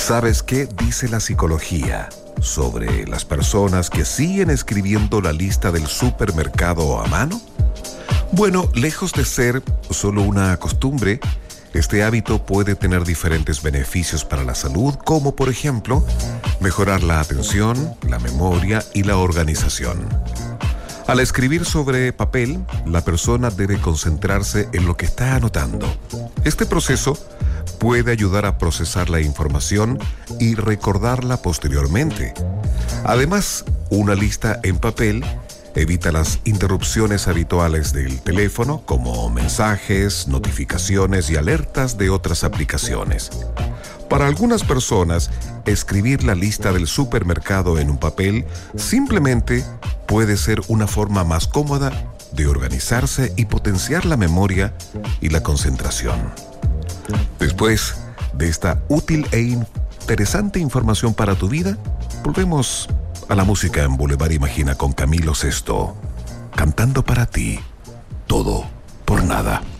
¿Sabes qué dice la psicología sobre las personas que siguen escribiendo la lista del supermercado a mano? Bueno, lejos de ser solo una costumbre, este hábito puede tener diferentes beneficios para la salud, como por ejemplo, mejorar la atención, la memoria y la organización. Al escribir sobre papel, la persona debe concentrarse en lo que está anotando. Este proceso puede ayudar a procesar la información y recordarla posteriormente. Además, una lista en papel evita las interrupciones habituales del teléfono, como mensajes, notificaciones y alertas de otras aplicaciones. Para algunas personas, escribir la lista del supermercado en un papel simplemente puede ser una forma más cómoda de organizarse y potenciar la memoria y la concentración. Después de esta útil e interesante información para tu vida, volvemos a la música en Boulevard Imagina con Camilo Sesto, cantando para ti, todo por nada.